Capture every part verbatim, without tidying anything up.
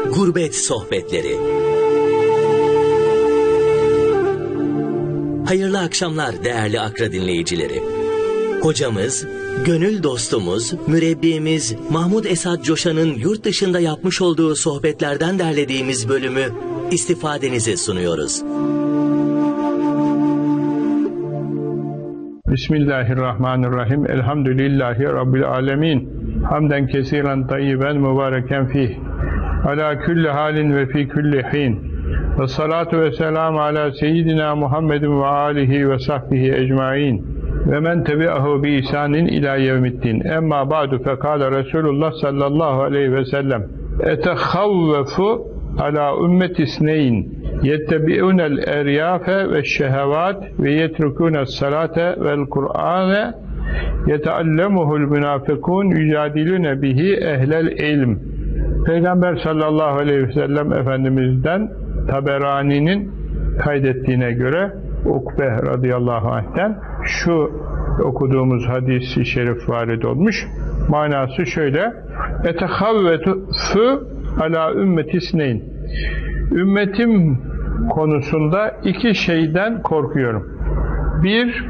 Gurbet Sohbetleri. Hayırlı akşamlar değerli Akra dinleyicileri. Hocamız, gönül dostumuz, mürebbimiz Mahmud Esad Coşan'ın yurt dışında yapmış olduğu sohbetlerden derlediğimiz bölümü istifadenize sunuyoruz. Bismillahirrahmanirrahim. Elhamdülillahi Rabbil alemin. Hamden kesiren tayyiben mübareken fih. Ala külli halin ve fi külli hin. Ve salatu ve selamu ala seyyidina Muhammedin ve alihi ve sahbihi ecmain. Ve men tebi'ahu bi ihsanin ila yevmiddin. Emma ba'du fekale Resulullah sallallahu aleyhi ve sellem. Etekhavvefu ala ümmeti isneyn. Yettebi'unel eryafe ve şehevat ve yetrukûnes salate vel Kur'ane yeteallemuhul münafıkûn yücadilûne bihi ehlel ilm. Peygamber sallallahu aleyhi ve sellem Efendimiz'den Taberani'nin kaydettiğine göre Ukbe radıyallahu anh'ten şu okuduğumuz hadis-i şerif varid olmuş. Manası şöyle: Etekhavvetu ala ümmeti isneyn. Ümmetim konusunda iki şeyden korkuyorum. Bir,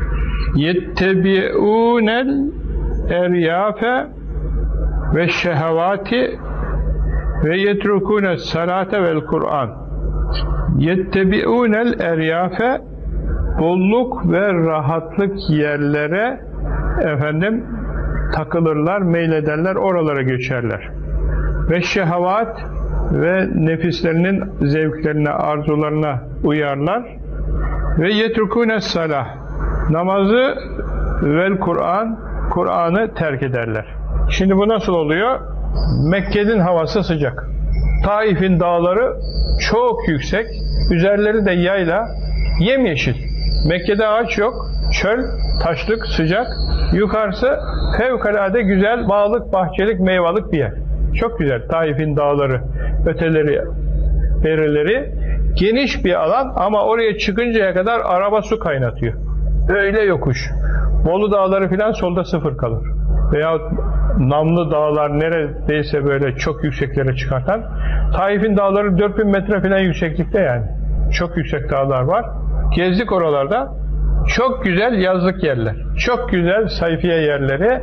yettebi'ûnel eryafe ve şehevati ve yetrukûnes salate vel Kur'an. Yettebi'ûnel eryafe, bolluk ve rahatlık yerlere efendim takılırlar, meylederler, oralara geçerler. Ve şehavat ve nefislerinin zevklerine, arzularına uyarlar. Ve yetrukûnes salah, namazı vel Kur'an, Kur'an'ı terk ederler. Şimdi bu nasıl oluyor? Mekke'nin havası sıcak. Taif'in dağları çok yüksek, üzerleri de yayla, yemyeşil. Mekke'de ağaç yok, çöl, taşlık, sıcak. Yukarısı fevkalade güzel, bağlık, bahçelik, meyvalık bir yer. Çok güzel Taif'in dağları, öteleri, berileri. Geniş bir alan ama oraya çıkıncaya kadar araba su kaynatıyor. Öyle yokuş. Bolu dağları filan solda sıfır kalır. Veyahut Namlı dağlar neredeyse böyle çok yükseklere çıkartan. Taif'in dağları dört bin metre filan yükseklikte yani. Çok yüksek dağlar var. Gezdik oralarda. Çok güzel yazlık yerler. Çok güzel sayfiye yerleri.